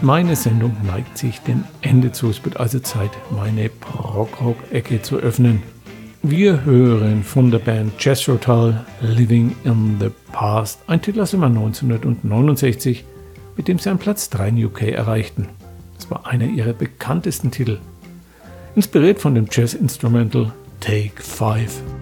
Meine Sendung neigt sich dem Ende zu. Es wird also Zeit, meine Prog-Rock-Ecke zu öffnen. Wir hören von der Band Jethro Tull Living in the Past, ein Titel aus dem Jahr 1969, mit dem sie einen Platz 3 in UK erreichten. Das war einer ihrer bekanntesten Titel, inspiriert von dem Jazz-Instrumental Take 5.